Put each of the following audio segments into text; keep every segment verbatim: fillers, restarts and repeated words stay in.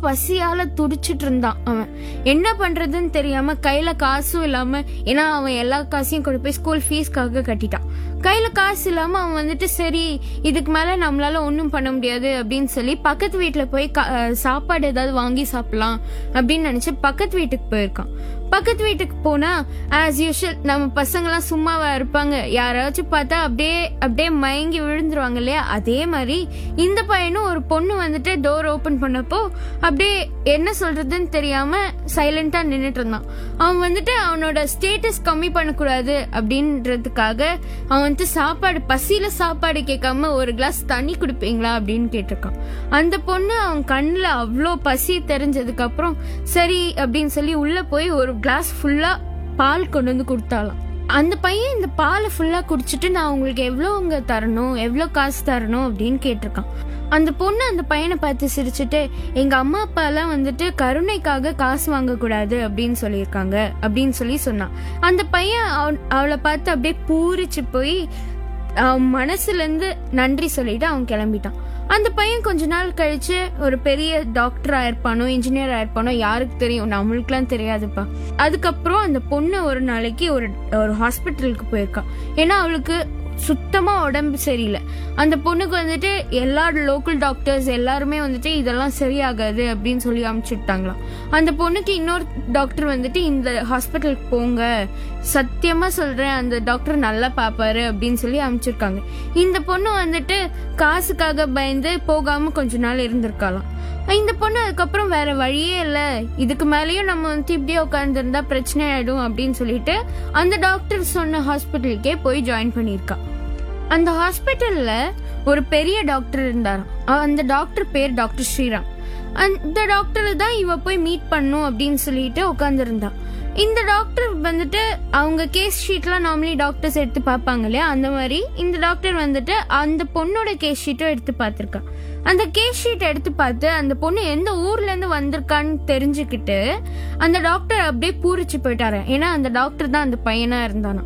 பசியால துடிச்சிட்டு இருந்தான் அவன். என்ன பண்றதுன்னு தெரியாம கையில காசும் இல்லாம, ஏன்னா அவன் எல்லா காசையும் கொண்டு போய் ஸ்கூல் ஃபீஸ்க்காக கட்டிட்டான். கையில காசு இல்லாம அவன் வந்துட்டு சரி இதுக்கு மேல நம்மளால ஒன்னும் பண்ண முடியாது அப்படின்னு சொல்லி பக்கத்து வீட்டுல போய் சாப்பாடு ஏதாவது வாங்கி சாப்பிடலாம் அப்படின்னு நினைச்சு பக்கத்து வீட்டுக்கு போயிருக்கான். பக்கத்து வீட்டுக்கு போனா ஆஸ் யூஷுவல் நம்ம பசங்க எல்லாம் சும்மாவா இருப்பாங்க, யாராச்சும் பார்த்தா அப்படியே அப்படியே மயங்கி விழுந்துருவாங்க இல்லையா, அதே மாதிரி இந்த பையனும் ஒரு பொண்ணு வந்துட்டு டோர் ஓபன் பண்ணப்போ அப்படியே என்ன சொல்றதுன்னு தெரியாம சைலண்டா நின்னுட்டு இருந்தான். அவன் வந்துட்டு அவனோட ஸ்டேட்டஸ் கம்மி பண்ணக்கூடாது அப்படின்றதுக்காக அவன் வந்துட்டு சாப்பாடு பசியில சாப்பாடு கேட்காம ஒரு கிளாஸ் தண்ணி குடிப்பீங்களா அப்படின்னு கேட்டிருக்கான். அந்த பொண்ணு அவன் கண்ணுல அவ்வளோ பசி தெரிஞ்சதுக்கு அப்புறம் சரி அப்படின்னு சொல்லி உள்ள போய் ஒரு கிளாஸ் ஃபுல்லா பால் கொண்டு வந்து கொடுத்தாலாம். அந்த பையன் இந்த பாலை ஃபுல்லா குடிச்சிட்டு நான் உங்களுக்கு எவ்வளவுங்க தரணும், எவ்வளவு காசு தரணும் அப்படின்னு கேட்டிருக்கான். அந்த பொண்ணு அந்த பையனை பார்த்து சிரிச்சுட்டு எங்க அம்மா அப்பா எல்லாம் வந்துட்டு கருணைக்காக காசு வாங்க கூடாது அப்படின்னு சொல்லியிருக்காங்க அப்படின்னு சொல்லி சொன்னான். அந்த பையன் அவளை பார்த்து அப்படியே பூரிச்சு போய் அவன் மனசுல இருந்து நன்றி சொல்லிட்டு அவன் கிளம்பிட்டான். அந்த பையன் கொஞ்ச நாள் கழிச்சு ஒரு பெரிய டாக்டர் ஆயிருப்பானோ இன்ஜினியர் ஆயிருப்பானோ யாருக்கு தெரியும், நம்மளுக்குலாம் தெரியாதுப்பா. அதுக்கப்புறம் அந்த பொண்ணு ஒரு நாளைக்கு ஒரு ஒரு ஹாஸ்பிட்டலுக்கு போயிருக்கான். ஏன்னா அவளுக்கு சுத்தமா உடம்பு சரியில்லை. அந்த பொண்ணுக்கு வந்துட்டு எல்லா லோக்கல் டாக்டர்ஸ் எல்லாருமே வந்துட்டு இதெல்லாம் சரியாகாது அப்படின்னு சொல்லி அனுப்பிச்சுட்டாங்களாம். அந்த பொண்ணுக்கு இன்னொரு டாக்டர் வந்துட்டு இந்த ஹாஸ்பிட்டலுக்கு போங்க, சத்தியமா சொல்றேன் அந்த டாக்டர் நல்லா பாப்பாரு அப்படின்னு சொல்லி அனுப்பிச்சிருக்காங்க. இந்த பொண்ணு வந்துட்டு காசுக்காக பயந்து போகாம கொஞ்ச நாள் இருந்திருக்கலாம். இந்த பொண்ணு அதுக்கப்புறம் வேற வழியே இல்ல, இதுக்கு மேலயும் நம்ம வந்து இப்படியே உட்கார்ந்து இருந்தா பிரச்சனை ஆயிடும் அப்படின்னு சொல்லிட்டு அந்த டாக்டர் சொன்ன ஹாஸ்பிட்டலுக்கே போய் ஜாயின் பண்ணிருக்கா. அந்த ஹாஸ்பிட்டல்ல ஒரு பெரிய டாக்டர் இருந்தாராம். அந்த டாக்டர் பேர் டாக்டர் ஸ்ரீராம். அந்த டாக்டர் தான் இவ போய் மீட் பண்ணும் அப்படின்னு சொல்லிட்டு உட்கார்ந்து இருந்தா. இந்த டாக்டர் வந்துட்டு அவங்க கேஸ் ஷீட்லாம் நார்மலி டாக்டர்ஸ் எடுத்து பார்ப்பாங்க இல்லையா, அந்த மாதிரி இந்த டாக்டர் வந்துட்டு அந்த பொண்ணோட கேஸ் ஷீட்டும் எடுத்து பார்த்திருக்கா. அந்த கேஸ் ஷீட் எடுத்து பார்த்து அந்த பொண்ணு எந்த ஊர்ல இருந்து வந்திருக்கான்னு தெரிஞ்சுக்கிட்டு அந்த டாக்டர் அப்படியே பூரிச்சு போயிட்டாரு. ஏன்னா அந்த டாக்டர் தான் அந்த பையனா இருந்தானா.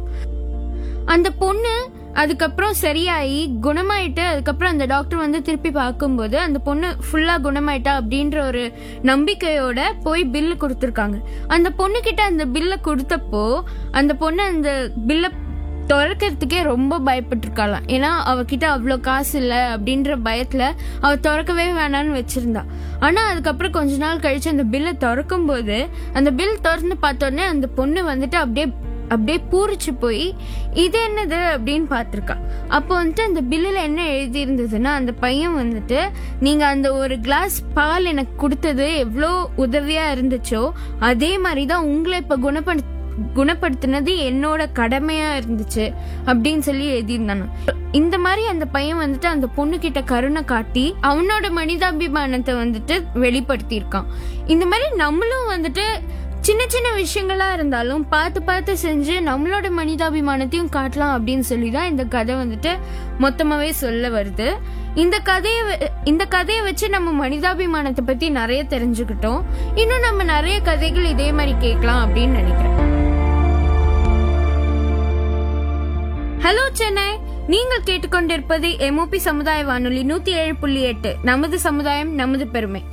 அந்த பொண்ணு அதுக்கப்புறம் சரியாயி குணமாயிட்டு அதுக்கப்புறம் அந்த டாக்டர் வந்து திருப்பி பார்க்கும்போது அந்த பொண்ணு ஃபுல்லா குணமாயிட்டா அப்படின்ற ஒரு நம்பிக்கையோட போய் பில்லு கொடுத்துருக்காங்க. அந்த பொண்ணு கிட்ட அந்த பில்ல கொடுத்தப்போ அந்த பொண்ணு அந்த பில்ல திறக்கிறதுக்கே ரொம்ப பயப்பட்டு இருக்காளாம். ஏன்னா அவகிட்ட அவ்வளோ காசு இல்லை அப்படின்ற பயத்துல அவ திறக்கவே வேணான்னு வச்சிருந்தா. ஆனா அதுக்கப்புறம் கொஞ்ச நாள் கழிச்சு அந்த பில்லை திறக்கும் போது அந்த பில் திறந்து பார்த்தோன்னே அந்த பொண்ணு வந்துட்டு அப்படியே அப்படியே பூரிச்சு போய் இது என்னது அப்படின்னு பாத்திருக்கா. அப்போ வந்துட்டு அந்த பில்லுல என்ன எழுதி இருந்ததுன்னா, அந்த பையன் வந்துட்டு நீங்க அந்த ஒரு கிளாஸ் பால் எனக்கு கொடுத்தது எவ்வளோ உதவியா இருந்துச்சோ அதே மாதிரிதான் உங்களை இப்ப குணப்படு குணப்படுத்தினது என்னோட கடமையா இருந்துச்சு அப்படின்னு சொல்லி எழுதியிருந்தானு. இந்த மாதிரி அந்த பையன் வந்துட்டு அந்த பொண்ணு கிட்ட கருணை காட்டி அவனோட மனிதாபிமானத்தை வந்துட்டு வெளிப்படுத்தி இருக்கான். இந்த மாதிரி நம்மளும் வந்துட்டு சின்ன சின்ன விஷயங்களா இருந்தாலும் பார்த்து பார்த்து செஞ்சு நம்மளோட மனிதாபிமானத்தையும் காட்டலாம் அப்படின்னு சொல்லிதான் இந்த கதை வந்துட்டு மொத்தமாவே சொல்ல வருது. இந்த கதையை இந்த கதையை வச்சு நம்ம மனிதாபிமானத்தை பத்தி நிறைய தெரிஞ்சுக்கிட்டோம். இன்னும் நம்ம நிறைய கதைகள் இதே மாதிரி கேட்கலாம் அப்படின்னு நினைக்கிறேன். ஹலோ சென்னை, நீங்கள் கேட்டுக்கொண்டிருப்பது எம்ஓபி சமுதாய வானொலி நூத்தி ஏழு புள்ளி எட்டு. நமது சமுதாயம் நமது பெருமை.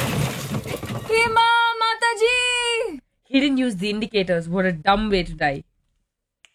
He didn't use the indicators. What a dumb way to die.